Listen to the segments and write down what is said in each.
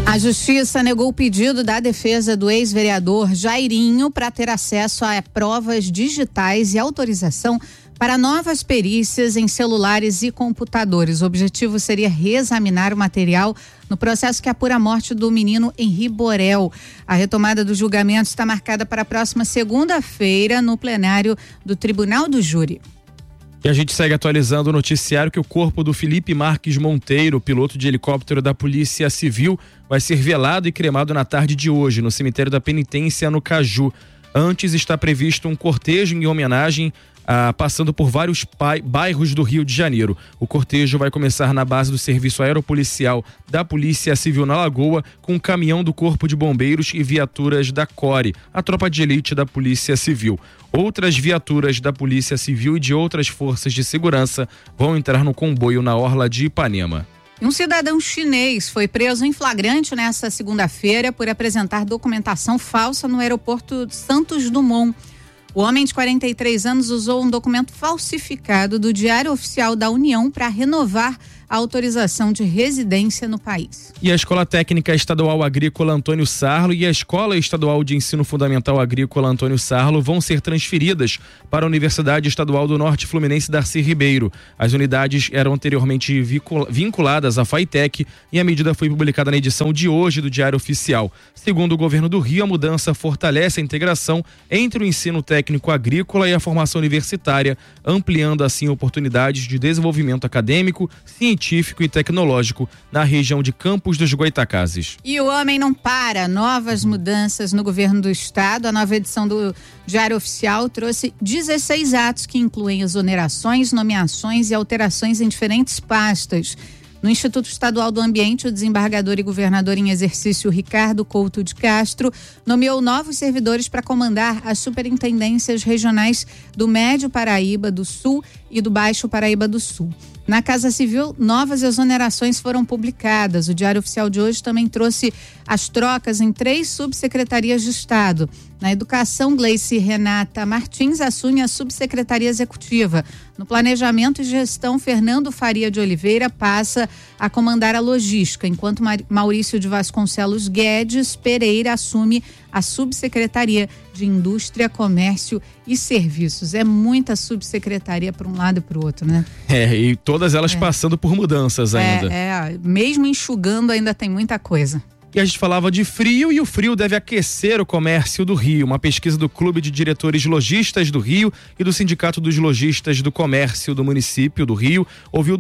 A Justiça negou o pedido da defesa do ex-vereador Jairinho para ter acesso a provas digitais e autorização para novas perícias em celulares e computadores. O objetivo seria reexaminar o material no processo que apura a morte do menino Henri Borel. A retomada do julgamento está marcada para a próxima segunda-feira no plenário do Tribunal do Júri. E a gente segue atualizando o noticiário que o corpo do Felipe Marques Monteiro, piloto de helicóptero da Polícia Civil, vai ser velado e cremado na tarde de hoje no cemitério da Penitência, no Caju. Antes está previsto um cortejo em homenagem passando por vários bairros do Rio de Janeiro. O cortejo vai começar na base do Serviço Aeropolicial da Polícia Civil na Lagoa, com um caminhão do Corpo de Bombeiros e viaturas da CORE, a tropa de elite da Polícia Civil. Outras viaturas da Polícia Civil e de outras forças de segurança vão entrar no comboio na orla de Ipanema. Um cidadão chinês foi preso em flagrante nesta segunda-feira por apresentar documentação falsa no aeroporto Santos Dumont. O homem de 43 anos usou um documento falsificado do Diário Oficial da União para renovar a autorização de residência no país. E a Escola Técnica Estadual Agrícola Antônio Sarlo e a Escola Estadual de Ensino Fundamental Agrícola Antônio Sarlo vão ser transferidas para a Universidade Estadual do Norte Fluminense Darcy Ribeiro. As unidades eram anteriormente vinculadas à FAITEC e a medida foi publicada na edição de hoje do Diário Oficial. Segundo o governo do Rio, a mudança fortalece a integração entre o ensino técnico agrícola e a formação universitária, ampliando assim oportunidades de desenvolvimento acadêmico, científico e tecnológico na região de Campos dos Goitacazes. E o homem não para. Novas mudanças no governo do estado. A nova edição do Diário Oficial trouxe 16 atos que incluem exonerações, nomeações e alterações em diferentes pastas. No Instituto Estadual do Ambiente, o desembargador e governador em exercício Ricardo Couto de Castro nomeou novos servidores para comandar as superintendências regionais do Médio Paraíba do Sul e do Baixo Paraíba do Sul. Na Casa Civil, novas exonerações foram publicadas. O Diário Oficial de hoje também trouxe as trocas em 3 subsecretarias de Estado. Na Educação, Gleice Renata Martins assume a subsecretaria executiva. No Planejamento e Gestão, Fernando Faria de Oliveira passa a comandar a logística, enquanto Maurício de Vasconcelos Guedes Pereira assume a subsecretaria de Indústria, Comércio e Serviços. É muita subsecretaria para um lado e para o outro, né? E todas elas passando por mudanças ainda. Mesmo enxugando ainda tem muita coisa. E a gente falava de frio e o frio deve aquecer o comércio do Rio. Uma pesquisa do Clube de Diretores Lojistas do Rio e do Sindicato dos Lojistas do Comércio do município do Rio ouviu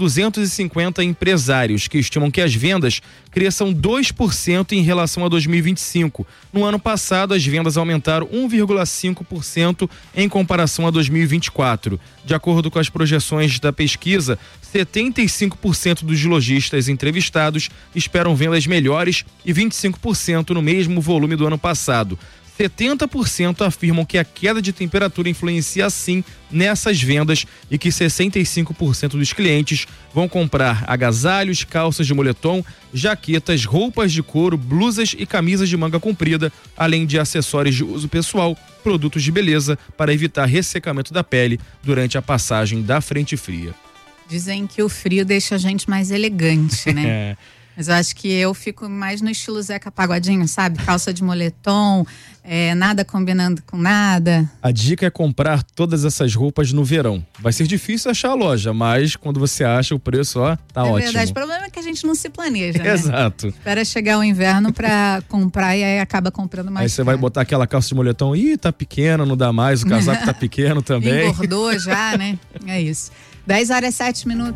250 empresários que estimam que as vendas cresçam 2% em relação a 2025. No ano passado, as vendas aumentaram 1,5% em comparação a 2024. De acordo com as projeções da pesquisa, 75% dos lojistas entrevistados esperam vendas melhores e 25% no mesmo volume do ano passado. 70% afirmam que a queda de temperatura influencia sim nessas vendas e que 65% dos clientes vão comprar agasalhos, calças de moletom, jaquetas, roupas de couro, blusas e camisas de manga comprida, além de acessórios de uso pessoal, produtos de beleza para evitar ressecamento da pele durante a passagem da frente fria. Dizem que o frio deixa a gente mais elegante, né? Mas eu acho que eu fico mais no estilo Zeca Pagodinho, sabe? Calça de moletom, nada combinando com nada. A dica é comprar todas essas roupas no verão. Vai ser difícil achar a loja, mas quando você acha o preço, tá ótimo. É verdade, o problema é que a gente não se planeja, né? Exato. Espera chegar o inverno pra comprar e aí acaba comprando mais. Aí você vai botar aquela calça de moletom, tá pequena, não dá mais, o casaco tá pequeno também. Engordou já, né? É isso. 10h07.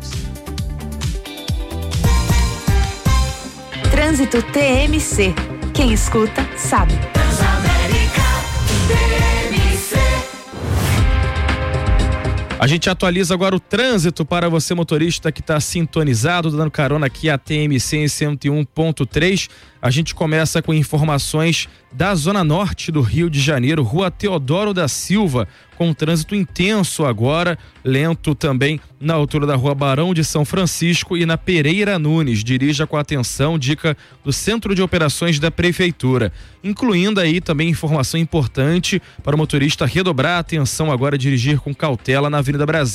Trânsito TMC. Quem escuta, sabe. A gente atualiza agora o trânsito para você, motorista que está sintonizado, dando carona aqui a TMC em 101.3. A gente começa com informações da Zona Norte do Rio de Janeiro, Rua Teodoro da Silva, com trânsito intenso agora, lento também na altura da Rua Barão de São Francisco e na Pereira Nunes. Dirija com atenção, dica do Centro de Operações da Prefeitura. Incluindo aí também informação importante para o motorista redobrar a atenção agora, dirigir com cautela na Avenida Brasil,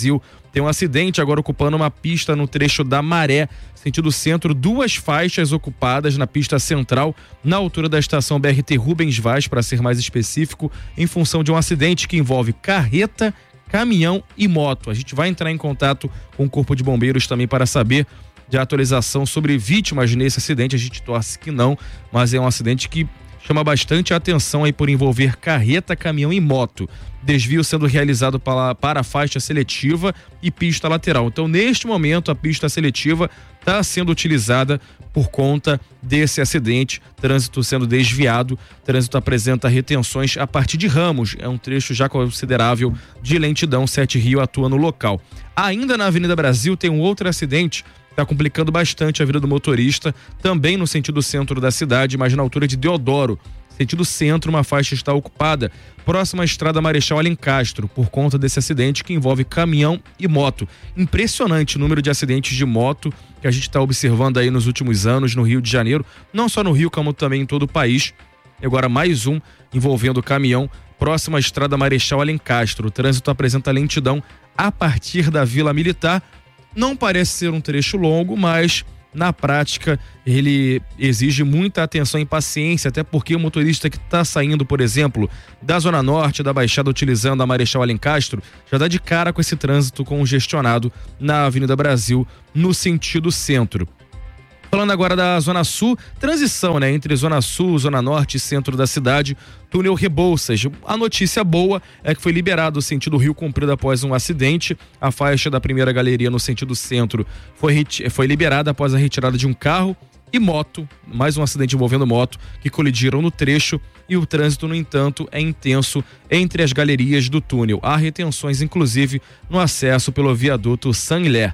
Tem um acidente agora ocupando uma pista no trecho da Maré, sentido centro, 2 faixas ocupadas na pista central, na altura da estação BRT Rubens Vaz, para ser mais específico, em função de um acidente que envolve carreta, caminhão e moto. A gente vai entrar em contato com o Corpo de Bombeiros também para saber de atualização sobre vítimas nesse acidente. A gente torce que não, mas é um acidente que chama bastante a atenção aí por envolver carreta, caminhão e moto. Desvio sendo realizado para a faixa seletiva e pista lateral. Então, neste momento, a pista seletiva está sendo utilizada por conta desse acidente. Trânsito sendo desviado. Trânsito apresenta retenções a partir de Ramos. É um trecho já considerável de lentidão. 7 Rio atua no local. Ainda na Avenida Brasil tem um outro acidente. Está complicando bastante a vida do motorista, também no sentido centro da cidade, mas na altura de Deodoro. Sentido centro, uma faixa está ocupada, próxima à estrada Marechal Alencastro, por conta desse acidente que envolve caminhão e moto. Impressionante o número de acidentes de moto que a gente está observando aí nos últimos anos no Rio de Janeiro, não só no Rio, como também em todo o país. E agora mais um envolvendo caminhão, próxima à estrada Marechal Alencastro. O trânsito apresenta lentidão a partir da Vila Militar. Não parece ser um trecho longo, mas na prática ele exige muita atenção e paciência, até porque o motorista que está saindo, por exemplo, da Zona Norte, da Baixada, utilizando a Marechal Alencastro, já dá de cara com esse trânsito congestionado na Avenida Brasil, no sentido centro. Falando agora da Zona Sul, transição, né, entre Zona Sul, Zona Norte e centro da cidade, túnel Rebouças. A notícia boa é que foi liberado o sentido Rio Comprido após um acidente. A faixa da primeira galeria no sentido centro foi liberada após a retirada de um carro e moto, mais um acidente envolvendo moto, que colidiram no trecho, e o trânsito, no entanto, é intenso entre as galerias do túnel. Há retenções, inclusive, no acesso pelo viaduto Sanlé.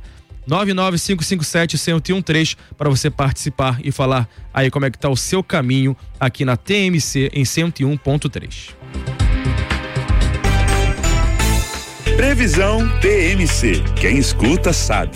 99557-1013 para você participar e falar aí como é que tá o seu caminho aqui na TMC em 101.3. Previsão TMC. Quem escuta sabe.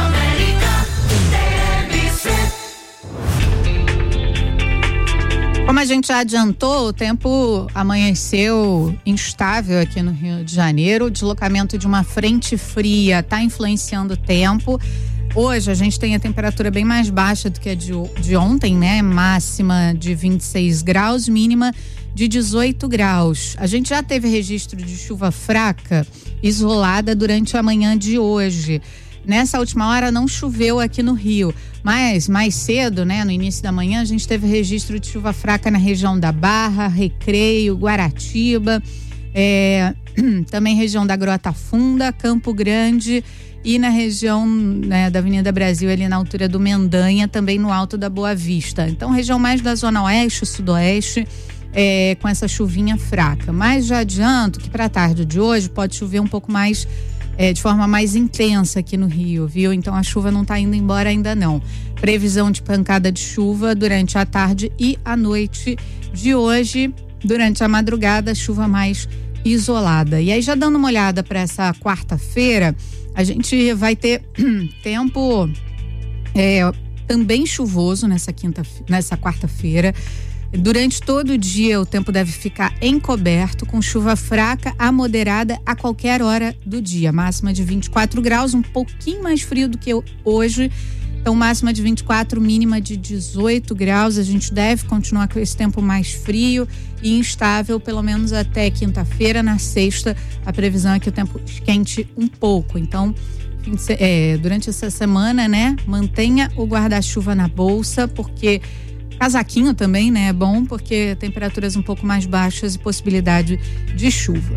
Como a gente já adiantou, o tempo amanheceu instável aqui no Rio de Janeiro. O deslocamento de uma frente fria está influenciando o tempo. Hoje a gente tem a temperatura bem mais baixa do que a de ontem, né? Máxima de 26 graus, mínima de 18 graus. A gente já teve registro de chuva fraca isolada durante a manhã de hoje. Nessa última hora não choveu aqui no Rio, mas mais cedo, né, no início da manhã, a gente teve registro de chuva fraca na região da Barra, Recreio, Guaratiba, também região da Grota Funda, Campo Grande e na região, né, da Avenida Brasil, ali na altura do Mendanha, também no alto da Boa Vista. Então, região mais da Zona Oeste, Sudoeste, com essa chuvinha fraca. Mas já adianto que para a tarde de hoje pode chover um pouco mais, de forma mais intensa aqui no Rio, viu? Então a chuva não está indo embora ainda não. Previsão de pancada de chuva durante a tarde e a noite de hoje. Durante a madrugada, chuva mais isolada. E aí, já dando uma olhada para essa quarta-feira, a gente vai ter tempo também chuvoso nessa quarta-feira. Durante todo o dia o tempo deve ficar encoberto, com chuva fraca a moderada a qualquer hora do dia. Máxima de 24 graus, um pouquinho mais frio do que hoje. Então, máxima de 24, mínima de 18 graus. A gente deve continuar com esse tempo mais frio e instável, pelo menos até quinta-feira. Na sexta, a previsão é que o tempo esquente um pouco. Então, durante essa semana, né, mantenha o guarda-chuva na bolsa, porque casaquinho também, né, é bom, porque temperaturas um pouco mais baixas e possibilidade de chuva.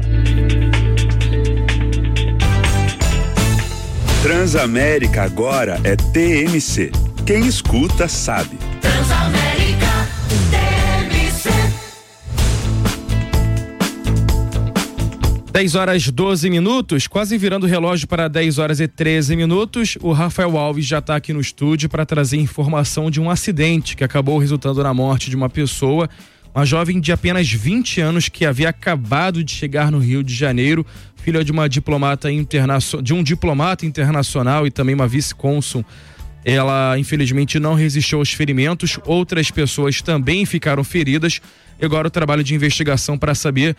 Transamérica agora é TMC. Quem escuta sabe. Transamérica TMC. 10h12, quase virando o relógio para 10h13. O Rafael Alves já está aqui no estúdio para trazer informação de um acidente que acabou resultando na morte de uma pessoa, uma jovem de apenas 20 anos que havia acabado de chegar no Rio de Janeiro, filha de um diplomata internacional e também uma vice-cônsul. Ela, infelizmente, não resistiu aos ferimentos. Outras pessoas também ficaram feridas. E agora o trabalho de investigação para saber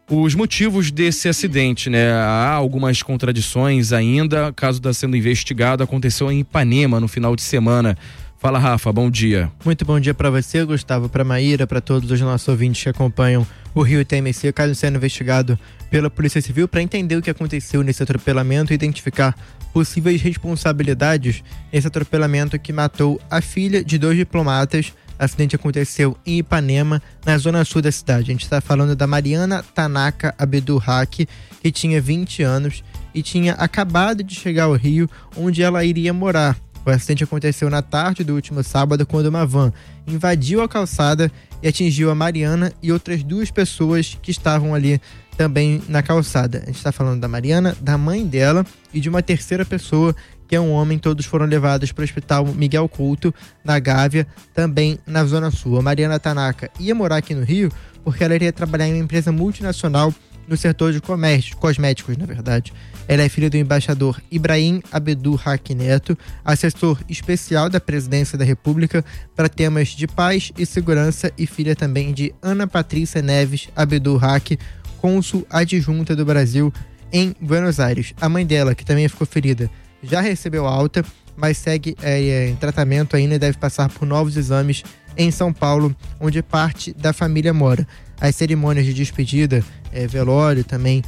os motivos desse acidente, né? Há algumas contradições ainda. O caso está sendo investigado, aconteceu em Ipanema no final de semana. Fala, Rafa, bom dia. Muito bom dia para você, Gustavo, para Maíra, para todos os nossos ouvintes que acompanham o Rio TMC, caso sendo investigado pela Polícia Civil, para entender o que aconteceu nesse atropelamento e identificar possíveis responsabilidades nesse atropelamento que matou a filha de 2 diplomatas. O acidente aconteceu em Ipanema, na zona sul da cidade. A gente está falando da Mariana Tanaka Abdulhak, que tinha 20 anos e tinha acabado de chegar ao Rio, onde ela iria morar. O acidente aconteceu na tarde do último sábado, quando uma van invadiu a calçada e atingiu a Mariana e outras 2 pessoas que estavam ali também na calçada. A gente está falando da Mariana, da mãe dela e de uma terceira pessoa, que é um homem. Todos foram levados para o Hospital Miguel Couto, na Gávea, também na Zona Sul. A Mariana Tanaka ia morar aqui no Rio porque ela iria trabalhar em uma empresa multinacional no setor de cosméticos, na verdade. Ela é filha do embaixador Ibrahim Abdulhak Neto, assessor especial da Presidência da República para temas de paz e segurança, e filha também de Ana Patrícia Neves Abdulhak, cônsul adjunta do Brasil em Buenos Aires. A mãe dela, que também ficou ferida, já recebeu alta, mas segue em tratamento ainda e deve passar por novos exames em São Paulo, onde parte da família mora. As cerimônias de despedida, velório também,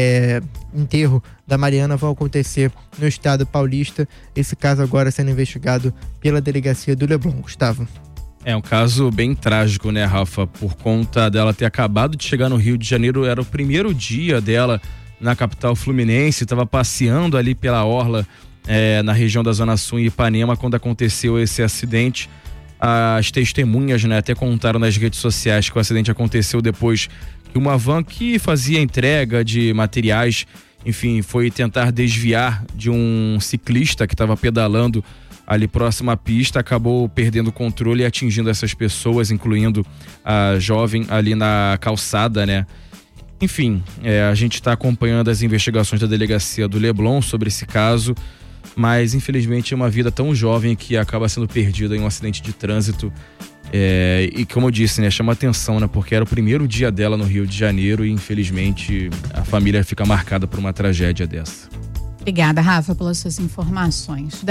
enterro da Mariana vão acontecer no estado paulista. Esse caso agora sendo investigado pela delegacia do Leblon. Gustavo. É um caso bem trágico, né, Rafa? Por conta dela ter acabado de chegar no Rio de Janeiro, era o primeiro dia dela na capital fluminense, estava passeando ali pela orla, na região da Zona Sul, em Ipanema, quando aconteceu esse acidente. As testemunhas, né, até contaram nas redes sociais que o acidente aconteceu depois que uma van que fazia entrega de materiais, enfim, foi tentar desviar de um ciclista que estava pedalando ali próximo à pista, acabou perdendo o controle e atingindo essas pessoas, incluindo a jovem ali na calçada, né? Enfim, a gente está acompanhando as investigações da delegacia do Leblon sobre esse caso, mas infelizmente é uma vida tão jovem que acaba sendo perdida em um acidente de trânsito. E como eu disse, né, chama atenção, né, porque era o primeiro dia dela no Rio de Janeiro e infelizmente a família fica marcada por uma tragédia dessa. Obrigada, Rafa, pelas suas informações.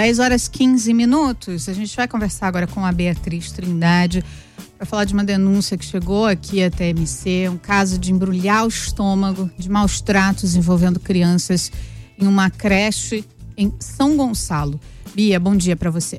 10h15. A gente vai conversar agora com a Beatriz Trindade para falar de uma denúncia que chegou aqui à TMC, um caso de embrulhar o estômago, de maus tratos envolvendo crianças em uma creche em São Gonçalo. Bia, bom dia para você.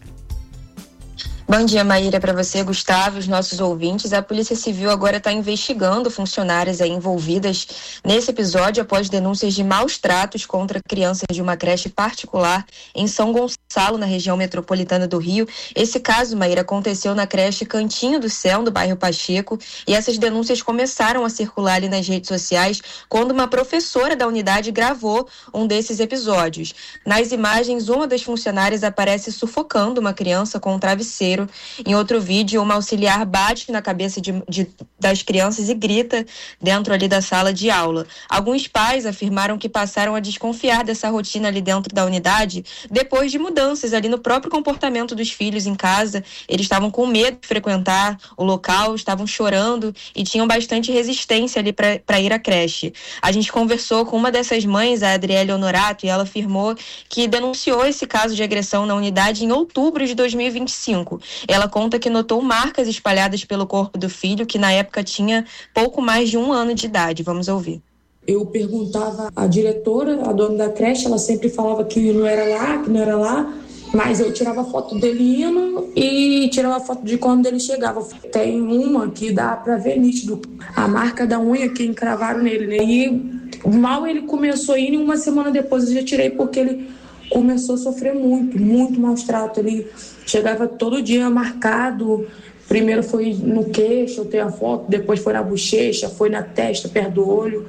Bom dia, Maíra, para você, Gustavo, os nossos ouvintes. A Polícia Civil agora está investigando funcionárias envolvidas nesse episódio após denúncias de maus tratos contra crianças de uma creche particular em São Gonçalo, na região metropolitana do Rio. Esse caso, Maíra, aconteceu na creche Cantinho do Céu, do bairro Pacheco, e essas denúncias começaram a circular ali nas redes sociais quando uma professora da unidade gravou um desses episódios. Nas imagens, uma das funcionárias aparece sufocando uma criança com um travesseiro. Em outro vídeo, uma auxiliar bate na cabeça das crianças e grita dentro ali da sala de aula. Alguns pais afirmaram que passaram a desconfiar dessa rotina ali dentro da unidade depois de mudanças ali no próprio comportamento dos filhos em casa. Eles estavam com medo de frequentar o local, estavam chorando e tinham bastante resistência ali para ir à creche. A gente conversou com uma dessas mães, a Adriele Honorato, e ela afirmou que denunciou esse caso de agressão na unidade em outubro de 2025. Ela conta que notou marcas espalhadas pelo corpo do filho, que na época tinha pouco mais de 1 ano de idade. Vamos ouvir. Eu perguntava à diretora, a dona da creche, ela sempre falava que não era lá, mas eu tirava foto dele indo e tirava foto de quando ele chegava. Tem uma que dá pra ver nítido, a marca da unha que encravaram nele, né? E mal ele começou a ir, e 1 semana depois eu já tirei, porque ele começou a sofrer muito maus trato. Ele chegava todo dia marcado. Primeiro foi no queixo, eu tenho a foto, depois foi na bochecha, foi na testa, perto do olho.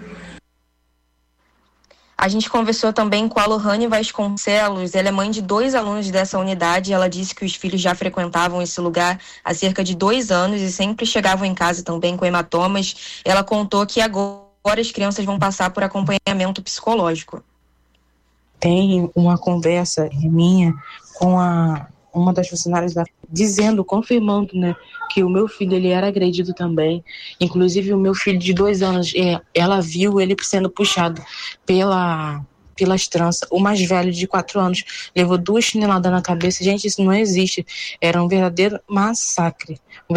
A gente conversou também com a Lohane Vasconcelos. Ela é mãe de 2 alunos dessa unidade. Ela disse que os filhos já frequentavam esse lugar há cerca de 2 anos e sempre chegavam em casa também com hematomas. Ela contou que agora as crianças vão passar por acompanhamento psicológico. Tem uma conversa minha com a uma das funcionárias dizendo, confirmando, né, que o meu filho ele era agredido também. Inclusive o meu filho de 2 anos, ela viu ele sendo puxado pelas tranças. O mais velho de 4 anos levou 2 chineladas na cabeça. Gente, isso não existe. Era um verdadeiro massacre.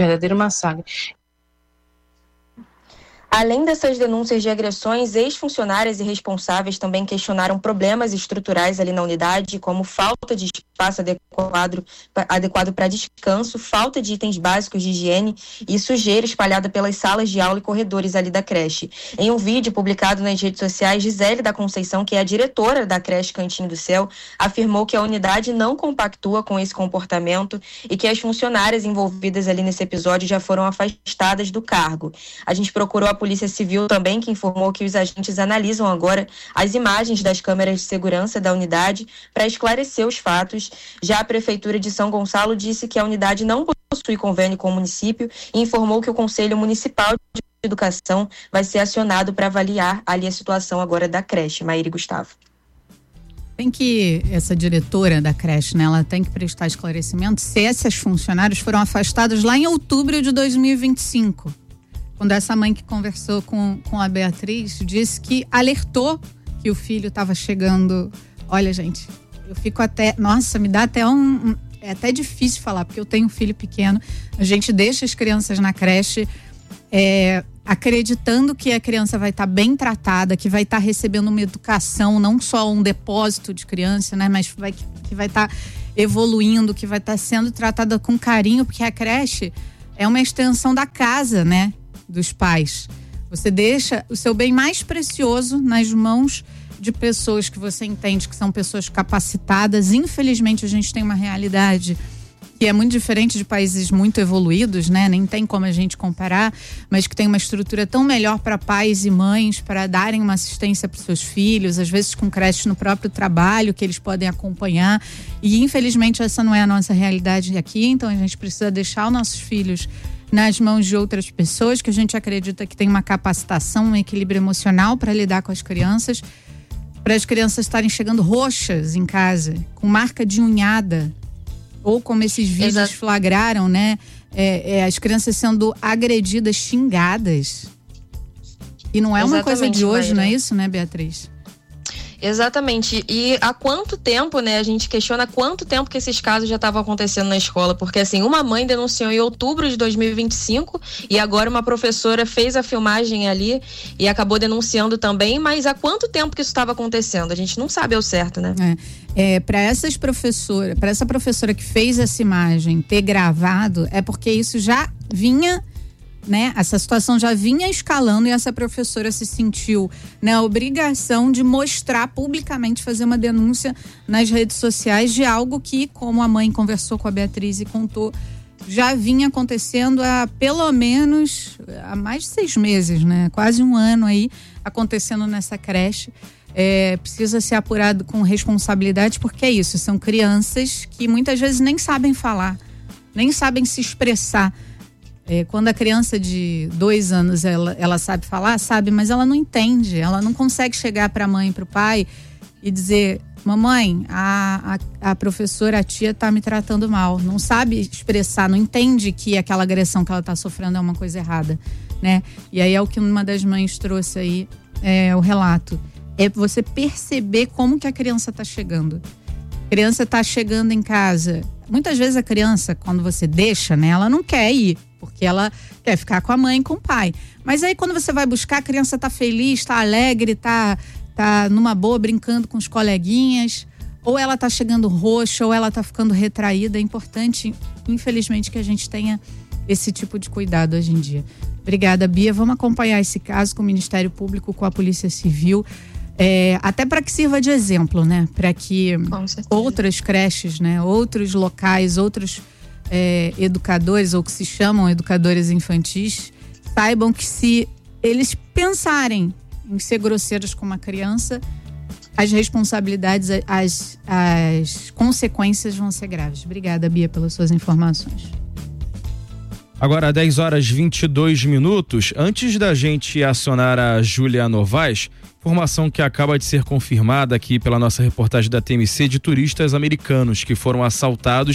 Além dessas denúncias de agressões, ex-funcionárias e responsáveis também questionaram problemas estruturais ali na unidade, como falta de espaço adequado para descanso, falta de itens básicos de higiene e sujeira espalhada pelas salas de aula e corredores ali da creche. Em um vídeo publicado nas redes sociais, Gisele da Conceição, que é a diretora da creche Cantinho do Céu, afirmou que a unidade não compactua com esse comportamento e que as funcionárias envolvidas ali nesse episódio já foram afastadas do cargo. A gente procurou a Polícia Civil também, que informou que os agentes analisam agora as imagens das câmeras de segurança da unidade para esclarecer os fatos. Já a Prefeitura de São Gonçalo disse que a unidade não possui convênio com o município e informou que o Conselho Municipal de Educação vai ser acionado para avaliar ali a situação agora da creche. Maíra e Gustavo. Tem que, essa diretora da creche, né, ela tem que prestar esclarecimento se esses funcionários foram afastados lá em outubro de 2025. Quando essa mãe que conversou com a Beatriz disse que alertou que o filho estava chegando. Olha, gente, eu fico até... Nossa, me dá até é até difícil falar, porque eu tenho um filho pequeno. A gente deixa as crianças na creche acreditando que a criança vai estar bem tratada, que vai estar recebendo uma educação, não só um depósito de criança, né? Mas que vai estar evoluindo, que vai estar sendo tratada com carinho, porque a creche é uma extensão da casa, né? Dos pais. Você deixa o seu bem mais precioso nas mãos de pessoas que você entende que são pessoas capacitadas. Infelizmente, a gente tem uma realidade que é muito diferente de países muito evoluídos, né? Nem tem como a gente comparar, mas que tem uma estrutura tão melhor para pais e mães para darem uma assistência para os seus filhos, às vezes com creche no próprio trabalho que eles podem acompanhar. E infelizmente essa não é a nossa realidade aqui, então a gente precisa deixar os nossos filhos nas mãos de outras pessoas que a gente acredita que tem uma capacitação, um equilíbrio emocional para lidar com as crianças, para as crianças estarem chegando roxas em casa, com marca de unhada, ou como esses vídeos flagraram, né? As crianças sendo agredidas, xingadas. E não é uma coisa de hoje, Maíra. Não é isso, né, Beatriz? Exatamente. E há quanto tempo, né, a gente questiona há quanto tempo que esses casos já estavam acontecendo na escola, porque assim, uma mãe denunciou em outubro de 2025 e agora uma professora fez a filmagem ali e acabou denunciando também, mas há quanto tempo que isso estava acontecendo? A gente não sabe ao certo, né? Para essa professora que fez essa imagem ter gravado, é porque isso já vinha, né? Essa situação já vinha escalando e essa professora se sentiu na obrigação de mostrar publicamente, fazer uma denúncia nas redes sociais de algo que, como a mãe conversou com a Beatriz e contou, já vinha acontecendo há pelo menos há mais de 6 meses, né? Quase 1 ano aí acontecendo nessa creche. Precisa ser apurado com responsabilidade, porque é isso, são crianças que muitas vezes nem sabem falar, nem sabem se expressar. Quando a criança de 2 anos ela sabe falar, sabe, mas ela não entende, ela não consegue chegar para a mãe, para o pai e dizer: mamãe, a professora, a tia tá me tratando mal. Não sabe expressar, não entende que aquela agressão que ela tá sofrendo é uma coisa errada, né? E aí é o que uma das mães trouxe aí, o relato. É você perceber como que a criança tá chegando. A criança tá chegando em casa. Muitas vezes a criança, quando você deixa, né, ela não quer ir, porque ela quer ficar com a mãe e com o pai. Mas aí quando você vai buscar, a criança tá feliz, tá alegre, tá numa boa, brincando com os coleguinhas, ou ela tá chegando roxa, ou ela tá ficando retraída. É importante, infelizmente, que a gente tenha esse tipo de cuidado hoje em dia. Obrigada, Bia. Vamos acompanhar esse caso com o Ministério Público, com a Polícia Civil. Até para que sirva de exemplo, né? Para que outras creches, né? Outros locais, outros educadores, ou que se chamam educadores infantis, saibam que se eles pensarem em ser grosseiros com uma criança, as responsabilidades, as consequências vão ser graves. Obrigada, Bia, pelas suas informações. Agora, 10h22. Antes da gente acionar a Júlia Novaes, informação que acaba de ser confirmada aqui pela nossa reportagem da TMC de turistas americanos que foram assaltados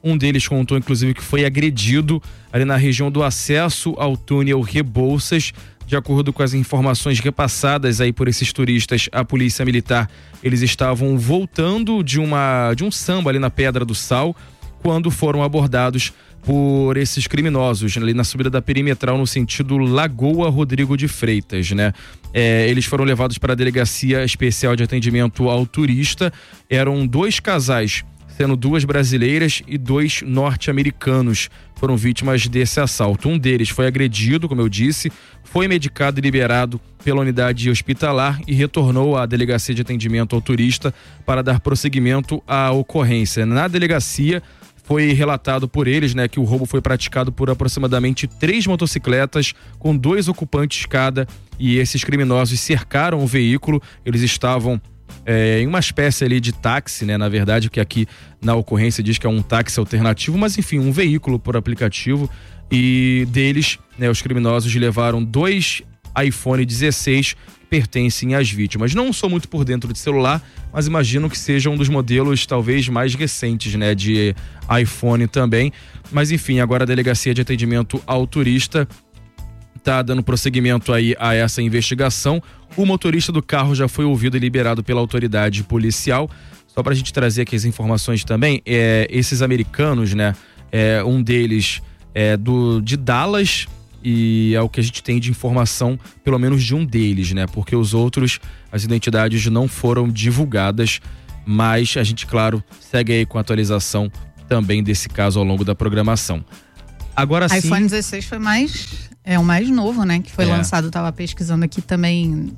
Um deles contou, inclusive, que foi agredido ali na região do acesso ao túnel Rebouças. De acordo com as informações repassadas aí por esses turistas, a polícia militar, eles estavam voltando de um samba ali na Pedra do Sal, quando foram abordados por esses criminosos ali na subida da Perimetral no sentido Lagoa Rodrigo de Freitas, né? Eles foram levados para a Delegacia Especial de Atendimento ao Turista. Eram 2 casais, sendo 2 brasileiras e 2 norte-americanos, foram vítimas desse assalto. Um deles foi agredido, como eu disse, foi medicado e liberado pela unidade hospitalar e retornou à Delegacia de Atendimento ao Turista para dar prosseguimento à ocorrência. Na delegacia foi relatado por eles, né, que o roubo foi praticado por aproximadamente 3 motocicletas com 2 ocupantes cada, e esses criminosos cercaram o veículo. Eles estavam em uma espécie ali de táxi, né? Na verdade, que aqui na ocorrência diz que é um táxi alternativo, mas enfim, um veículo por aplicativo. E deles, né, os criminosos levaram 2 iPhone 16 que pertencem às vítimas. Não sou muito por dentro de celular, mas imagino que seja um dos modelos talvez mais recentes, né, de iPhone também. Mas enfim, agora a Delegacia de Atendimento ao Turista está dando prosseguimento aí a essa investigação. O motorista do carro já foi ouvido e liberado pela autoridade policial. Só para a gente trazer aqui as informações também, esses americanos, né, um deles é de Dallas, e é o que a gente tem de informação, pelo menos de um deles, né? Porque os outros, as identidades não foram divulgadas, mas a gente, claro, segue aí com a atualização também desse caso ao longo da programação. Agora sim... iPhone 16 foi o mais novo, né? Que foi lançado, eu tava pesquisando aqui também,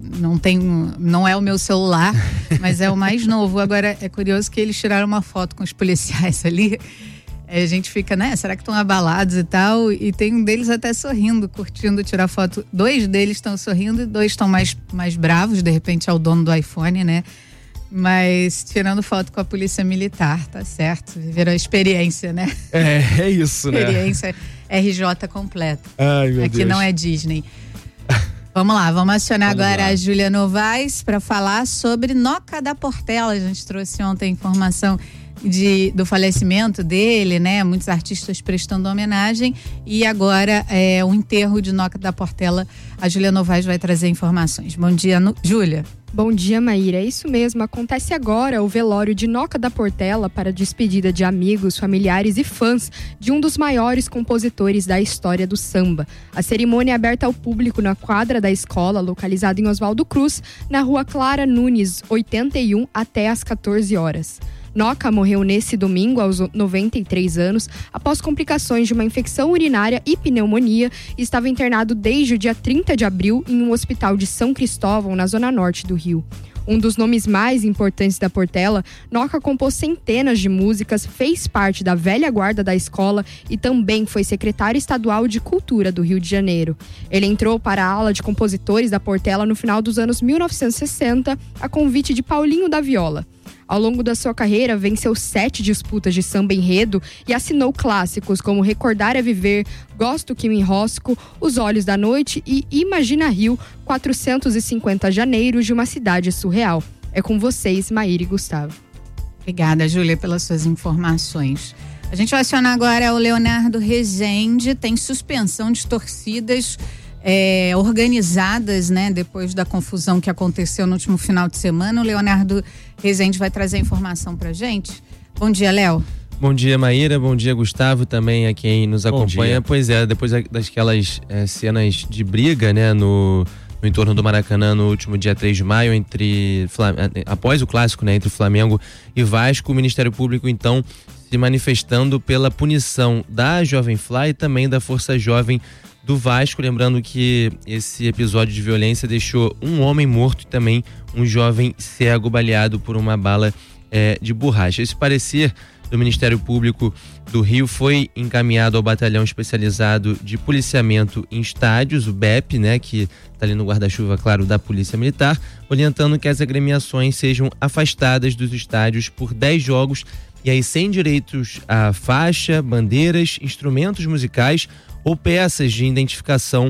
não é o meu celular, mas é o mais novo. Agora, é curioso que eles tiraram uma foto com os policiais ali. A gente fica, né? Será que estão abalados e tal? E tem um deles até sorrindo, curtindo tirar foto. 2 deles estão sorrindo e 2 estão mais bravos, de repente é o dono do iPhone, né? Mas tirando foto com a polícia militar, tá certo? Viveram a experiência, né? É isso, né? Experiência RJ completa. Ai, meu Aqui Deus. não é Disney. Vamos lá, vamos acionar agora a Júlia Novaes para falar sobre Noca da Portela. A gente trouxe ontem informação do falecimento dele, né? Muitos artistas prestando homenagem, e agora o enterro de Noca da Portela. A Júlia Novaes vai trazer informações. Bom dia, Júlia. Bom dia, Maíra. É isso mesmo, acontece agora o velório de Noca da Portela para a despedida de amigos, familiares e fãs de um dos maiores compositores da história do samba. A cerimônia é aberta ao público na quadra da escola, localizada em Oswaldo Cruz, na rua Clara Nunes, 81, até às 14 horas. Noca morreu nesse domingo, aos 93 anos, após complicações de uma infecção urinária e pneumonia, e estava internado desde o dia 30 de abril em um hospital de São Cristóvão, na zona norte do Rio. Um dos nomes mais importantes da Portela, Noca compôs centenas de músicas, fez parte da velha guarda da escola e também foi secretário estadual de Cultura do Rio de Janeiro. Ele entrou para a ala de compositores da Portela no final dos anos 1960, a convite de Paulinho da Viola. Ao longo da sua carreira, venceu 7 disputas de samba enredo e assinou clássicos como Recordar é Viver, Gosto que me enrosco, Os Olhos da Noite e Imagina Rio, 450 janeiros de uma cidade surreal. É com vocês, Maíra e Gustavo. Obrigada, Júlia, pelas suas informações. A gente vai acionar agora o Leonardo Rezende. Tem suspensão de torcidas organizadas, né, depois da confusão que aconteceu no último final de semana. O Leonardo Rezende vai trazer a informação pra gente. Bom dia, Léo. Bom dia, Maíra. Bom dia, Gustavo, também a quem nos acompanha. Pois é, depois daquelas cenas de briga, né, no entorno do Maracanã no último dia 3 de maio, após o clássico, né, entre Flamengo e Vasco, o Ministério Público, então, se manifestando pela punição da Jovem Fla e também da Força Jovem do Vasco, lembrando que esse episódio de violência deixou um homem morto e também um jovem cego baleado por uma bala de borracha. Esse parecer do Ministério Público do Rio foi encaminhado ao Batalhão Especializado de Policiamento em Estádios, o BEP, né, que está ali no guarda-chuva, claro, da Polícia Militar, orientando que as agremiações sejam afastadas dos estádios por 10 jogos, e aí sem direitos a faixa, bandeiras, instrumentos musicais ou peças de identificação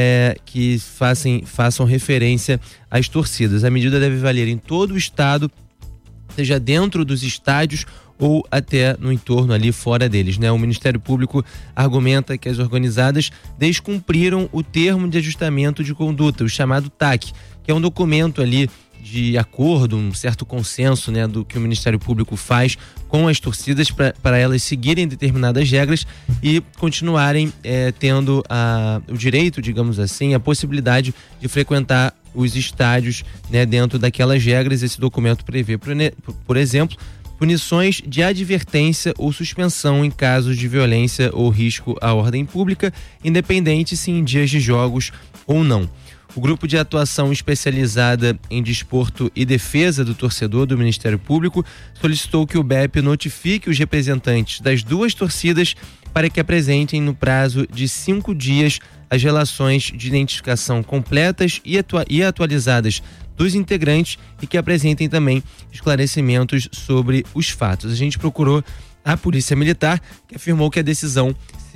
que façam referência às torcidas. A medida deve valer em todo o estado, seja dentro dos estádios ou até no entorno ali fora deles, né? O Ministério Público argumenta que as organizadas descumpriram o termo de ajustamento de conduta, o chamado TAC, que é um documento ali de acordo, um certo consenso, né, do que o Ministério Público faz com as torcidas para elas seguirem determinadas regras e continuarem tendo o direito, digamos assim, a possibilidade de frequentar os estádios, né, dentro daquelas regras. Esse documento prevê, por exemplo, punições de advertência ou suspensão em casos de violência ou risco à ordem pública, independente se em dias de jogos ou não. O grupo de atuação especializada em desporto e defesa do torcedor do Ministério Público solicitou que o BEP notifique os representantes das duas torcidas para que apresentem no prazo de 5 dias as relações de identificação completas e atualizadas dos integrantes e que apresentem também esclarecimentos sobre os fatos. A gente procurou a Polícia Militar, que afirmou que a decisão,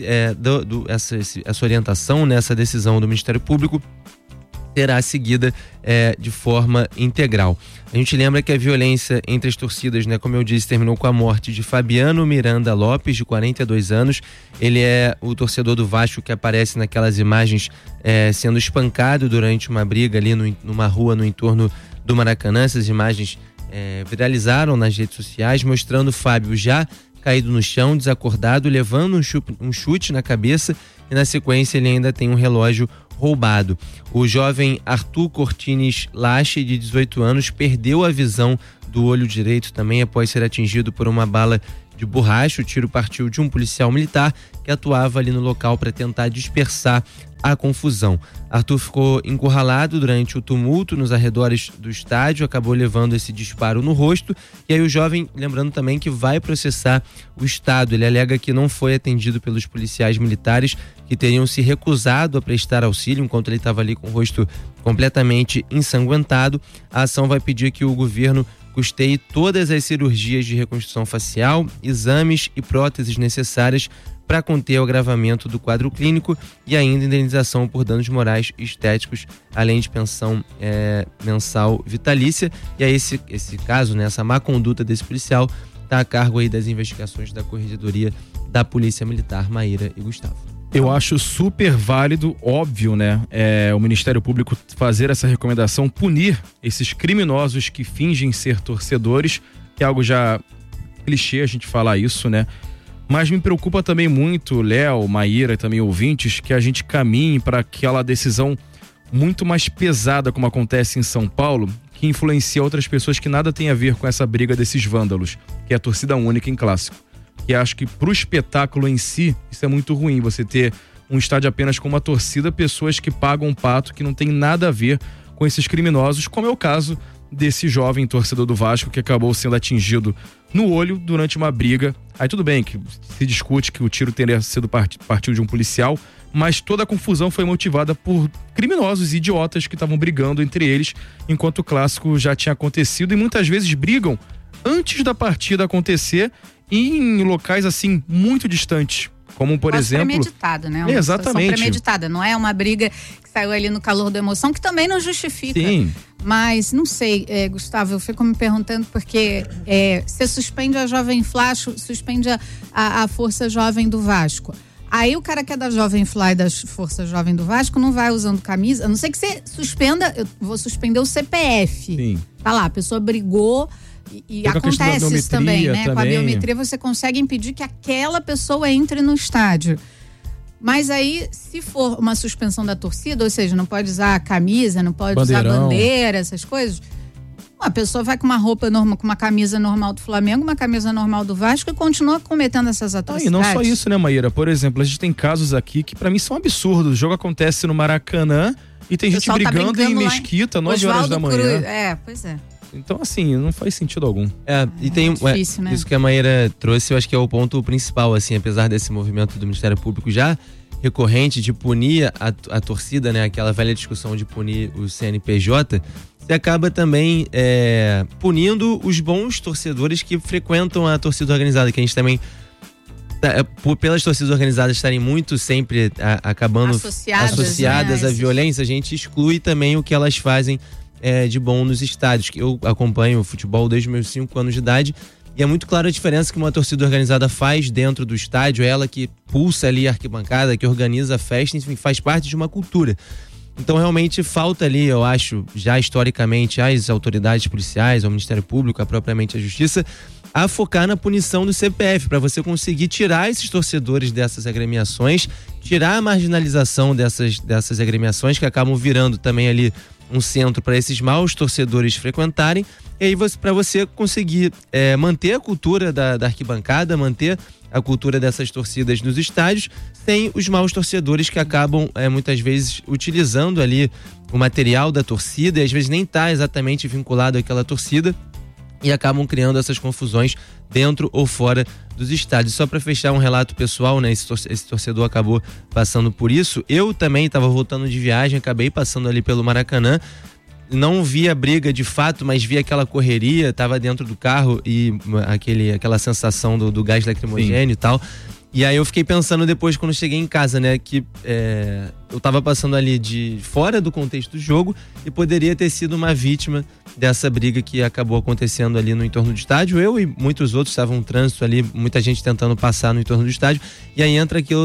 essa orientação, nessa decisão do Ministério Público, será seguida de forma integral. A gente lembra que a violência entre as torcidas, né, como eu disse, terminou com a morte de Fabiano Miranda Lopes, de 42 anos. Ele é o torcedor do Vasco que aparece naquelas imagens sendo espancado durante uma briga ali numa rua no entorno do Maracanã. Essas imagens viralizaram nas redes sociais, mostrando o Fábio já caído no chão, desacordado, levando um chute na cabeça, e na sequência ele ainda tem um relógio roubado. O jovem Arthur Cortines Lache, de 18 anos, perdeu a visão do olho direito também após ser atingido por uma bala de borracha. O tiro partiu de um policial militar que atuava ali no local para tentar dispersar a confusão. Arthur ficou encurralado durante o tumulto nos arredores do estádio, acabou levando esse disparo no rosto, e aí o jovem, lembrando também que vai processar o Estado. Ele alega que não foi atendido pelos policiais militares, que teriam se recusado a prestar auxílio enquanto ele estava ali com o rosto completamente ensanguentado. A ação vai pedir que o governo custeie todas as cirurgias de reconstrução facial, exames e próteses necessárias para conter o agravamento do quadro clínico e ainda indenização por danos morais e estéticos, além de pensão mensal vitalícia. E aí esse caso, né, essa má conduta desse policial, está a cargo aí das investigações da Corregedoria da Polícia Militar. Maíra e Gustavo. Eu acho super válido, óbvio, né? O Ministério Público fazer essa recomendação, punir esses criminosos que fingem ser torcedores, que é algo já clichê a gente falar isso, né? Mas me preocupa também muito, Léo, Maíra e também ouvintes, que a gente caminhe para aquela decisão muito mais pesada, como acontece em São Paulo, que influencia outras pessoas que nada tem a ver com essa briga desses vândalos, que é a torcida única em clássico. E acho que pro espetáculo em si, isso é muito ruim, você ter um estádio apenas com uma torcida, pessoas que pagam um pato, que não tem nada a ver com esses criminosos, como é o caso desse jovem torcedor do Vasco que acabou sendo atingido no olho durante uma briga. Aí tudo bem que se discute que o tiro teria sido partiu de um policial, mas toda a confusão foi motivada por criminosos idiotas que estavam brigando entre eles, enquanto o clássico já tinha acontecido, e muitas vezes brigam antes da partida acontecer em locais assim muito distantes, como por exemplo... premeditado, né? Uma exatamente. Premeditada, não é uma briga que saiu ali no calor da emoção, que também não justifica. Sim. Mas não sei, Gustavo, eu fico me perguntando porque você suspende a Jovem Flash, suspende a Força Jovem do Vasco. Aí o cara que é da Jovem Fly, da Força Jovem do Vasco, não vai usando camisa, a não ser que você suspenda, eu vou suspender o CPF. Sim. Tá lá, a pessoa brigou e acontece isso também, né? Com a biometria você consegue impedir que aquela pessoa entre no estádio. Mas aí, se for uma suspensão da torcida, ou seja, não pode usar camisa, não pode usar bandeira, essas coisas, a pessoa vai com uma roupa normal, com uma camisa normal do Flamengo, uma camisa normal do Vasco e continua cometendo essas atrocidades. E não só isso, né, Maíra? Por exemplo, a gente tem casos aqui que pra mim são absurdos. O jogo acontece no Maracanã e tem gente brigando em Mesquita, 9 horas da manhã. Pois é. Então, assim, não faz sentido algum. E tem difícil, né? Isso que a Maíra trouxe, eu acho que é o ponto principal, assim, apesar desse movimento do Ministério Público já recorrente de punir a torcida, né? Aquela velha discussão de punir o CNPJ, você acaba também punindo os bons torcedores que frequentam a torcida organizada, que a gente também, pelas torcidas organizadas estarem muito sempre acabando associadas à violência, a gente exclui também o que elas fazem de bom nos estádios. Eu acompanho o futebol desde meus 5 anos de idade E é muito clara a diferença que uma torcida organizada faz dentro do estádio, ela que pulsa ali a arquibancada, que organiza a festa, enfim, faz parte de uma cultura. Então realmente falta ali, eu acho, já historicamente, às autoridades policiais, ao Ministério Público, propriamente a Justiça, a focar na punição do CPF, para você conseguir tirar esses torcedores dessas agremiações, tirar a marginalização dessas agremiações que acabam virando também ali um centro para esses maus torcedores frequentarem, e aí para você conseguir manter a cultura da arquibancada, manter a cultura dessas torcidas nos estádios, sem os maus torcedores que acabam muitas vezes utilizando ali o material da torcida e às vezes nem está exatamente vinculado àquela torcida e acabam criando essas confusões dentro ou fora dos estádios. Só para fechar um relato pessoal, né? Esse torcedor acabou passando por isso. Eu também estava voltando de viagem, acabei passando ali pelo Maracanã. Não vi a briga de fato, mas vi aquela correria, estava dentro do carro e aquela sensação do gás lacrimogêneo e tal. E aí eu fiquei pensando depois, quando cheguei em casa, né, que eu tava passando ali de fora do contexto do jogo e poderia ter sido uma vítima dessa briga que acabou acontecendo ali no entorno do estádio. Eu e muitos outros estavam no trânsito ali, muita gente tentando passar no entorno do estádio. E aí entra aquilo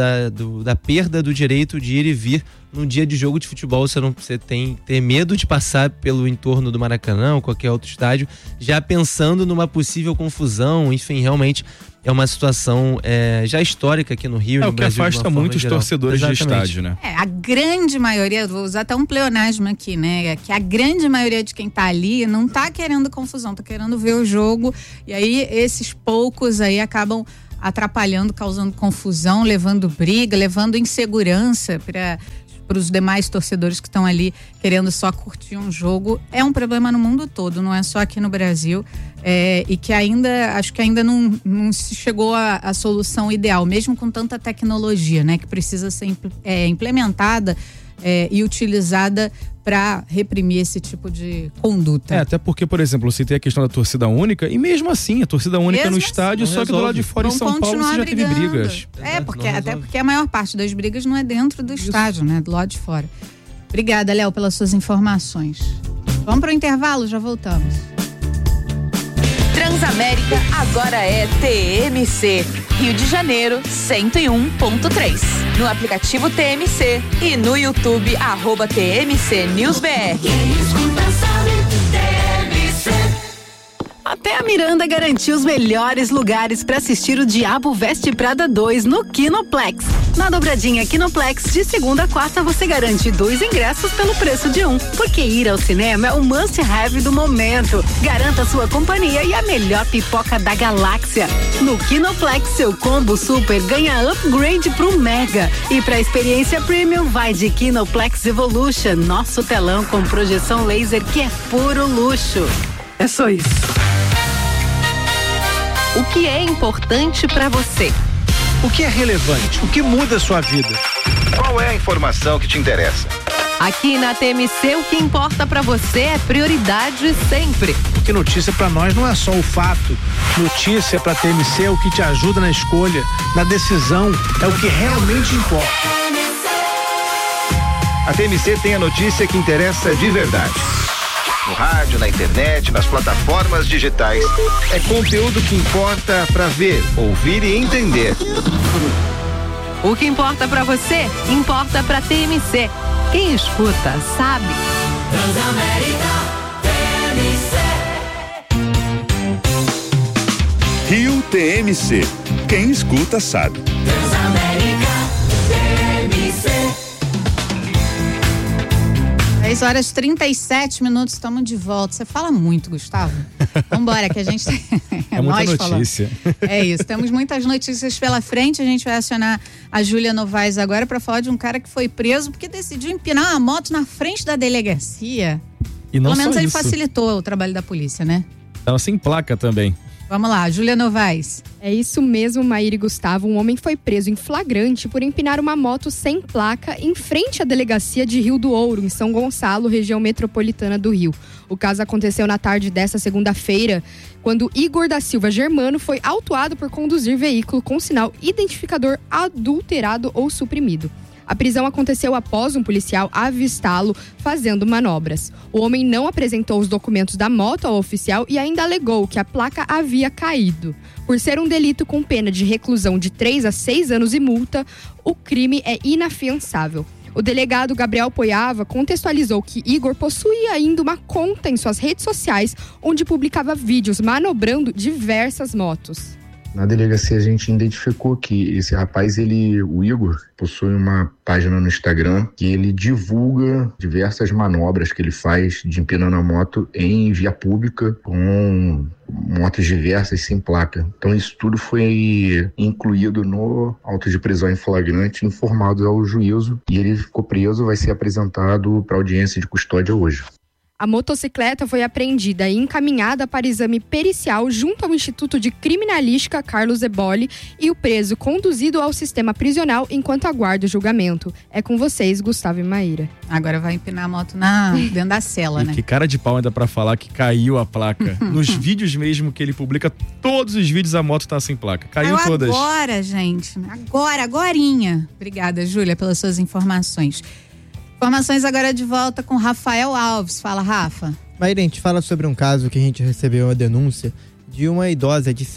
da perda do direito de ir e vir num dia de jogo de futebol. Você tem que ter medo de passar pelo entorno do Maracanã ou qualquer outro estádio, já pensando numa possível confusão. Enfim, realmente é uma situação já histórica aqui no Rio. É o que afasta muito os torcedores de estádio, né? A grande maioria, vou usar até um pleonasmo aqui, né? Que a grande maioria de quem tá ali não tá querendo confusão, tá querendo ver o jogo. E aí esses poucos aí acabam atrapalhando, causando confusão, levando briga, levando insegurança para os demais torcedores que estão ali querendo só curtir um jogo. É um problema no mundo todo, não é só aqui no Brasil, e que acho que ainda não se chegou à solução ideal, mesmo com tanta tecnologia, né, que precisa ser implementada e utilizada para reprimir esse tipo de conduta. Até porque, por exemplo, você tem a questão da torcida única, e mesmo assim, a torcida única no estádio, só que do lado de fora em São Paulo você já teve brigas. Até porque a maior parte das brigas não é dentro do estádio, né? Do lado de fora. Obrigada, Léo, pelas suas informações. Vamos para o intervalo, já voltamos. Transamérica agora é TMC. Rio de Janeiro, 101.3. No aplicativo TMC e no YouTube, @TMC NewsBR. Até a Miranda garantiu os melhores lugares para assistir o Diabo Veste Prada 2 no Kinoplex. Na dobradinha Kinoplex, de segunda a quarta, você garante 2 ingressos pelo preço de 1. Porque ir ao cinema é o must-have do momento. Garanta sua companhia e a melhor pipoca da galáxia. No Kinoplex, seu combo super ganha upgrade pro Mega. E pra experiência premium, vai de Kinoplex Evolution, nosso telão com projeção laser que é puro luxo. É só isso. O que é importante para você? O que é relevante? O que muda a sua vida? Qual é a informação que te interessa? Aqui na TMC, o que importa para você é prioridade sempre. Porque notícia para nós não é só o fato. Notícia para TMC é o que te ajuda na escolha, na decisão, é o que realmente importa. A TMC tem a notícia que interessa de verdade. No rádio, na internet, nas plataformas digitais. É conteúdo que importa para ver, ouvir e entender. O que importa para você, importa para TMC. Quem escuta, sabe. Transamérica, TMC. Rio TMC. Quem escuta, sabe. Transamérica, TMC. 10h37, estamos de volta. Você fala muito, Gustavo. Vambora, que a gente é muita notícia. É isso, temos muitas notícias pela frente. A gente vai acionar a Júlia Novaes agora para falar de um cara que foi preso porque decidiu empinar uma moto na frente da delegacia. E não Pelo menos só ele isso. facilitou o trabalho da polícia, né? Tava sem placa também. Vamos lá, Júlia Novaes. É isso mesmo, Maíra e Gustavo. Um homem foi preso em flagrante por empinar uma moto sem placa em frente à delegacia de Rio do Ouro, em São Gonçalo, região metropolitana do Rio. O caso aconteceu na tarde desta segunda-feira, quando Igor da Silva Germano foi autuado por conduzir veículo com sinal identificador adulterado ou suprimido. A prisão aconteceu após um policial avistá-lo fazendo manobras. O homem não apresentou os documentos da moto ao oficial e ainda alegou que a placa havia caído. Por ser um delito com pena de reclusão de 3 a 6 anos e multa, o crime é inafiançável. O delegado Gabriel Poiava contextualizou que Igor possuía ainda uma conta em suas redes sociais, onde publicava vídeos manobrando diversas motos. Na delegacia a gente identificou que esse rapaz, o Igor, possui uma página no Instagram que ele divulga diversas manobras que ele faz de empinando a moto em via pública com motos diversas sem placa. Então isso tudo foi incluído no auto de prisão em flagrante, informado ao juízo, e ele ficou preso, vai ser apresentado para audiência de custódia hoje. A motocicleta foi apreendida e encaminhada para exame pericial junto ao Instituto de Criminalística Carlos Eboli e o preso conduzido ao sistema prisional enquanto aguarda o julgamento. É com vocês, Gustavo e Maíra. Agora vai empinar a moto dentro da cela, né? Que cara de pau ainda pra falar que caiu a placa. Nos vídeos mesmo que ele publica, todos os vídeos a moto tá sem placa. Caiu todas. Agora, gente. Agorinha. Obrigada, Júlia, pelas suas informações. Informações agora de volta com Rafael Alves. Fala, Rafa. Maíra, a gente fala sobre um caso que a gente recebeu uma denúncia de uma idosa de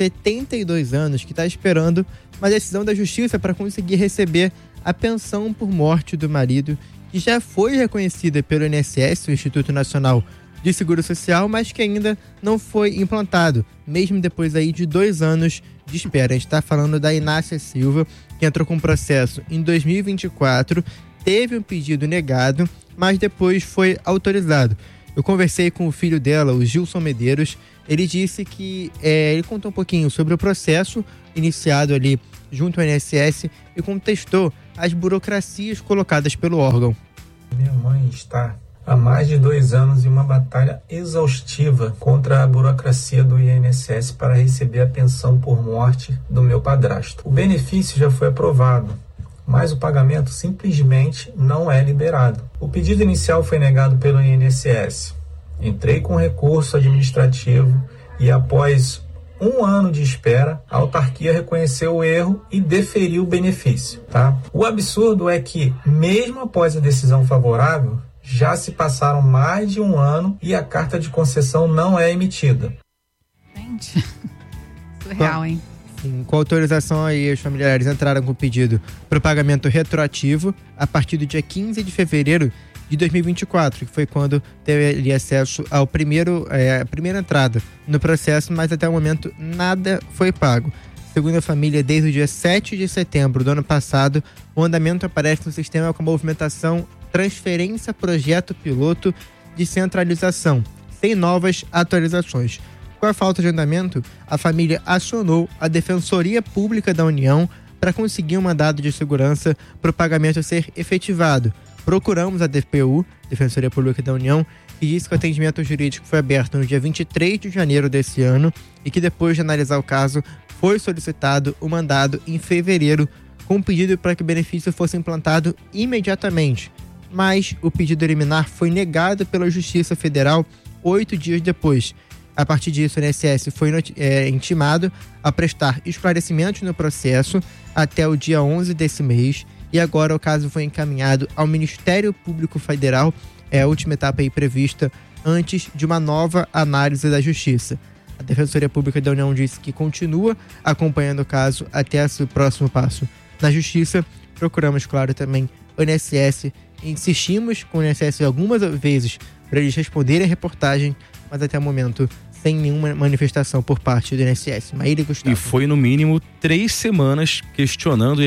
72 anos que está esperando uma decisão da justiça para conseguir receber a pensão por morte do marido, que já foi reconhecida pelo INSS, o Instituto Nacional de Seguro Social, mas que ainda não foi implantado, mesmo depois aí de 2 anos de espera. A gente está falando da Inácia Silva, que entrou com um processo em 2024, teve um pedido negado, mas depois foi autorizado. Eu conversei com o filho dela, o Gilson Medeiros. Ele disse que ele contou um pouquinho sobre o processo iniciado ali junto ao INSS e contestou as burocracias colocadas pelo órgão. Minha mãe está há mais de 2 anos em uma batalha exaustiva contra a burocracia do INSS para receber a pensão por morte do meu padrasto. O benefício já foi aprovado, mas o pagamento simplesmente não é liberado. O pedido inicial foi negado pelo INSS. Entrei com recurso administrativo e, após 1 ano de espera, a autarquia reconheceu o erro e deferiu o benefício. O absurdo é que, mesmo após a decisão favorável, já se passaram mais de 1 ano e a carta de concessão não é emitida. Gente, surreal, hein? Com autorização aí, os familiares entraram com o pedido para o pagamento retroativo a partir do dia 15 de fevereiro de 2024, que foi quando teve ali acesso ao a primeira entrada no processo, mas até o momento nada foi pago. Segundo a família, desde o dia 7 de setembro do ano passado, o andamento aparece no sistema com a movimentação transferência projeto piloto de centralização, sem novas atualizações. Com a falta de andamento, a família acionou a Defensoria Pública da União para conseguir um mandado de segurança para o pagamento ser efetivado. Procuramos a DPU, Defensoria Pública da União, que disse que o atendimento jurídico foi aberto no dia 23 de janeiro desse ano e que depois de analisar o caso, foi solicitado o mandado em fevereiro com um pedido para que o benefício fosse implantado imediatamente. Mas o pedido liminar foi negado pela Justiça Federal 8 dias depois. A partir disso, o INSS foi intimado a prestar esclarecimentos no processo até o dia 11 desse mês e agora o caso foi encaminhado ao Ministério Público Federal, a última etapa aí prevista antes de uma nova análise da Justiça. A Defensoria Pública da União disse que continua acompanhando o caso até o próximo passo na Justiça. Procuramos, claro, também o INSS, insistimos com o INSS algumas vezes para eles responderem a reportagem, mas até o momento sem nenhuma manifestação por parte do INSS. Maíra e Gustavo. E foi no mínimo 3 semanas questionando o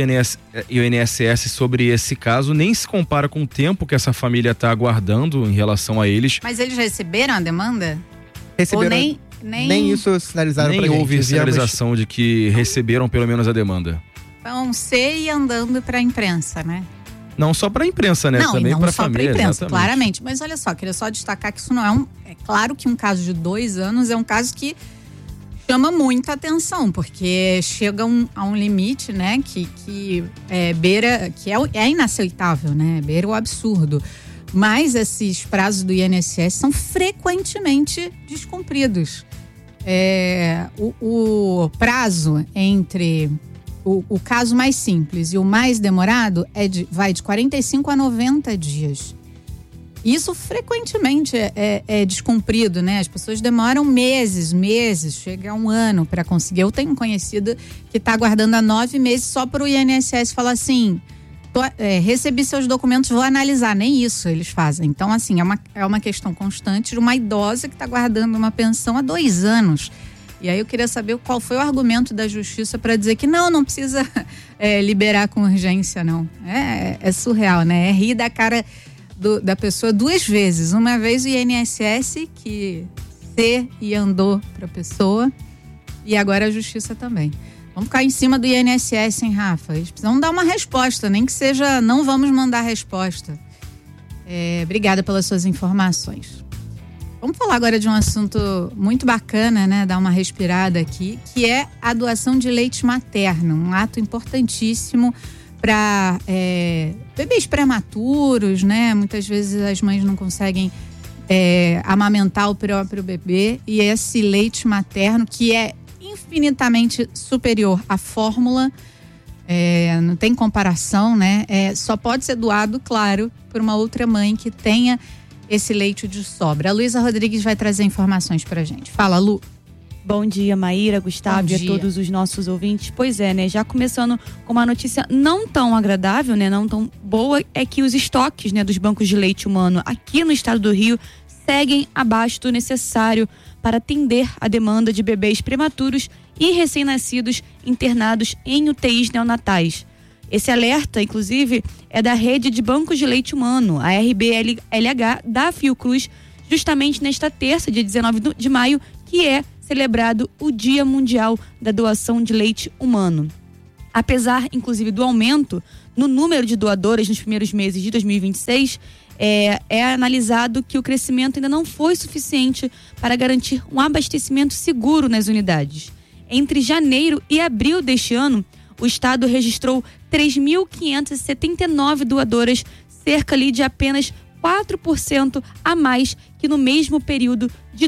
INSS sobre esse caso. Nem se compara com o tempo que essa família está aguardando em relação a eles. Mas eles receberam a demanda? Receberam. Ou nem isso sinalizaram pra gente. Nem houve sinalização de que receberam pelo menos a demanda. Vão ser e andando para a imprensa, né? Não só para a imprensa, né? Não, também para a família. Não só para a imprensa, exatamente. claramente. Mas olha só, queria só destacar que isso não é É claro que um caso de 2 anos é um caso que chama muita atenção, porque chega a um limite, né? Que beira, que é inaceitável, né? Beira o absurdo. Mas esses prazos do INSS são frequentemente descumpridos. O prazo entre o caso mais simples e o mais demorado vai de 45 a 90 dias. Isso frequentemente é descumprido, né? As pessoas demoram meses, chega a 1 ano para conseguir. Eu tenho um conhecido que está aguardando há 9 meses só para o INSS falar assim, recebi seus documentos, vou analisar. Nem isso eles fazem. Então, assim, é uma questão constante de uma idosa que está guardando uma pensão há 2 anos. E aí eu queria saber qual foi o argumento da justiça para dizer que não precisa liberar com urgência, não. É surreal, né? É rir da cara da pessoa 2 vezes. Uma vez o INSS, que andou para a pessoa, e agora a justiça também. Vamos ficar em cima do INSS, hein, Rafa? Eles precisam dar uma resposta, nem que seja não vamos mandar resposta. Obrigada pelas suas informações. Vamos falar agora de um assunto muito bacana, né? Dar uma respirada aqui, que é a doação de leite materno, um ato importantíssimo para bebês prematuros, né? Muitas vezes as mães não conseguem amamentar o próprio bebê, e esse leite materno, que é infinitamente superior à fórmula, não tem comparação, né? Só pode ser doado, claro, por uma outra mãe que tenha esse leite de sobra. A Luísa Rodrigues vai trazer informações pra gente. Fala, Lu. Bom dia, Maíra, Gustavo e a todos os nossos ouvintes. Pois é, né? Já começando com uma notícia não tão agradável, né? Não tão boa, é que os estoques, né, dos bancos de leite humano aqui no estado do Rio seguem abaixo do necessário para atender a demanda de bebês prematuros e recém-nascidos internados em UTIs neonatais. Esse alerta, inclusive, é da rede de bancos de leite humano, a RBLH da Fiocruz, justamente nesta terça, dia 19 de maio, que é celebrado o Dia Mundial da Doação de Leite Humano. Apesar, inclusive, do aumento no número de doadores nos primeiros meses de 2026, é analisado que o crescimento ainda não foi suficiente para garantir um abastecimento seguro nas unidades. Entre janeiro e abril deste ano, o estado registrou 3.579 doadoras, cerca ali de apenas 4% a mais que no mesmo período de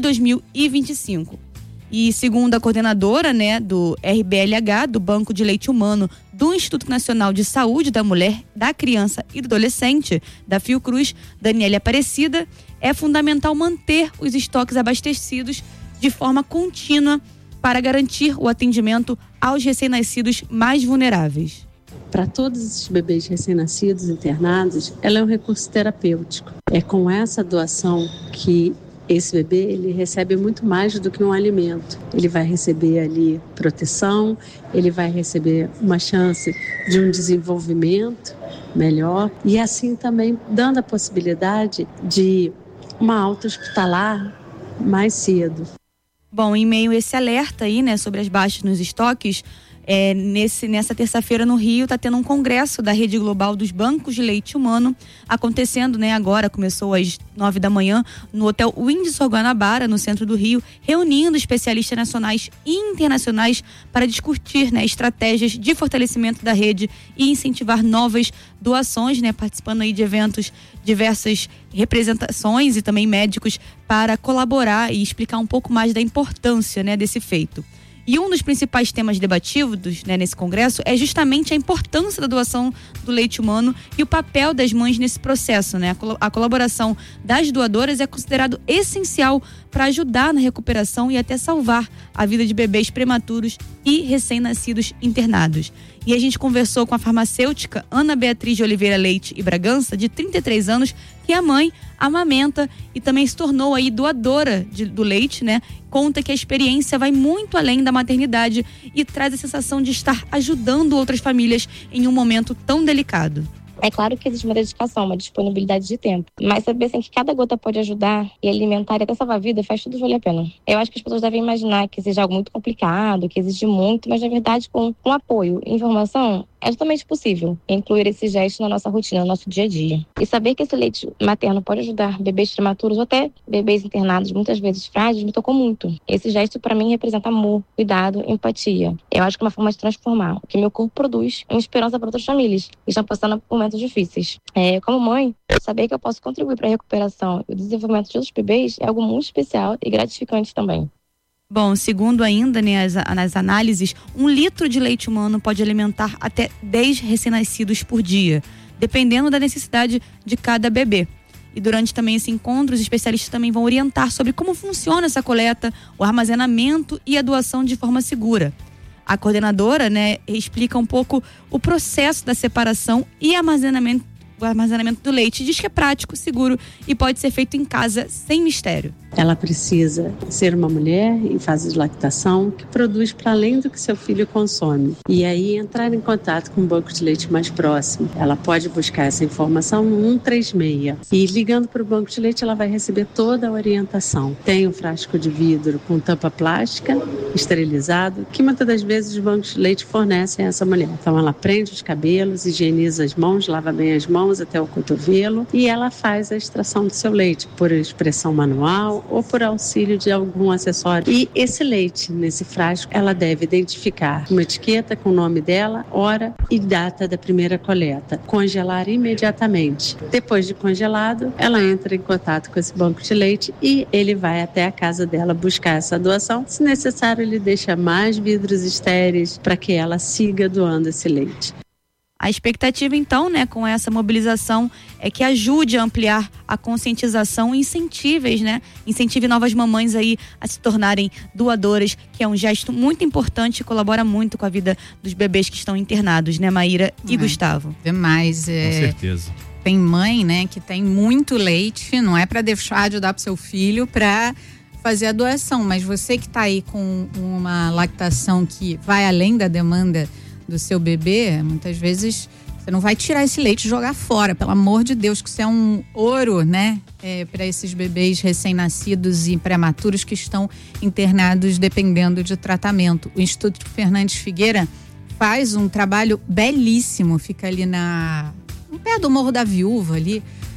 2025. E segundo a coordenadora, né, do RBLH, do Banco de Leite Humano do Instituto Nacional de Saúde da Mulher, da Criança e do Adolescente, da Fiocruz, Daniela Aparecida, é fundamental manter os estoques abastecidos de forma contínua para garantir o atendimento aos recém-nascidos mais vulneráveis. Para todos esses bebês recém-nascidos internados, ela é um recurso terapêutico. É com essa doação que esse bebê ele recebe muito mais do que um alimento. Ele vai receber ali proteção, ele vai receber uma chance de um desenvolvimento melhor e assim também dando a possibilidade de uma alta hospitalar mais cedo. Bom, em meio a esse alerta aí, né, sobre as baixas nos estoques, nessa terça-feira no Rio está tendo um congresso da Rede Global dos Bancos de Leite Humano acontecendo, né, agora, começou às 9 da manhã no Hotel Windsor Guanabara, no centro do Rio, reunindo especialistas nacionais e internacionais para discutir, né, estratégias de fortalecimento da rede e incentivar novas doações, né, participando aí de eventos, diversas representações e também médicos para colaborar e explicar um pouco mais da importância, né, desse feito. E um dos principais temas debatidos, né, nesse congresso é justamente a importância da doação do leite humano e o papel das mães nesse processo, né? A colaboração das doadoras é considerado essencial para ajudar na recuperação e até salvar a vida de bebês prematuros e recém-nascidos internados. E a gente conversou com a farmacêutica Ana Beatriz de Oliveira Leite e Bragança, de 33 anos, que é mãe, amamenta e também se tornou aí doadora do leite, né? Conta que a experiência vai muito além da maternidade e traz a sensação de estar ajudando outras famílias em um momento tão delicado. É claro que existe uma dedicação, uma disponibilidade de tempo. Mas saber assim, que cada gota pode ajudar e alimentar e até salvar a vida faz tudo valer a pena. Eu acho que as pessoas devem imaginar que seja algo muito complicado, que exige muito, mas na verdade com apoio e informação é totalmente possível incluir esse gesto na nossa rotina, no nosso dia a dia. E saber que esse leite materno pode ajudar bebês prematuros ou até bebês internados, muitas vezes frágeis, me tocou muito. Esse gesto para mim representa amor, cuidado, empatia. Eu acho que é uma forma de transformar o que meu corpo produz em esperança para outras famílias que estão passando por momentos difíceis. Como mãe, saber que eu posso contribuir para a recuperação e o desenvolvimento de outros bebês é algo muito especial e gratificante também. Bom, segundo ainda, né, nas análises, 1 litro de leite humano pode alimentar até 10 recém-nascidos por dia, dependendo da necessidade de cada bebê. E durante também esse encontro, os especialistas também vão orientar sobre como funciona essa coleta, o armazenamento e a doação de forma segura. A coordenadora, né, explica um pouco o processo da separação e armazenamento do leite. Diz que é prático, seguro e pode ser feito em casa sem mistério. Ela precisa ser uma mulher em fase de lactação que produz para além do que seu filho consome. E aí entrar em contato com o banco de leite mais próximo. Ela pode buscar essa informação no 136. E ligando para o banco de leite, ela vai receber toda a orientação. Tem um frasco de vidro com tampa plástica, esterilizado, que muitas das vezes os bancos de leite fornecem a essa mulher. Então ela prende os cabelos, higieniza as mãos, lava bem as mãos até o cotovelo e ela faz a extração do seu leite por expressão manual ou por auxílio de algum acessório. E esse leite, nesse frasco, ela deve identificar uma etiqueta com o nome dela, hora e data da primeira coleta. Congelar imediatamente. Depois de congelado, ela entra em contato com esse banco de leite e ele vai até a casa dela buscar essa doação. Se necessário, ele deixa mais vidros estéreis para que ela siga doando esse leite. A expectativa, então, né, com essa mobilização é que ajude a ampliar a conscientização e incentive novas mamães aí a se tornarem doadoras, que é um gesto muito importante e colabora muito com a vida dos bebês que estão internados, né, Maíra e Gustavo? Demais. Com certeza. Tem mãe, né, que tem muito leite, não é para deixar de dar pro seu filho para fazer a doação, mas você que tá aí com uma lactação que vai além da demanda do seu bebê, muitas vezes você não vai tirar esse leite e jogar fora, pelo amor de Deus, que isso é um ouro, né? Para esses bebês recém-nascidos e prematuros que estão internados dependendo de tratamento. O Instituto Fernandes Figueira faz um trabalho belíssimo, fica ali no pé do Morro da Viúva ali,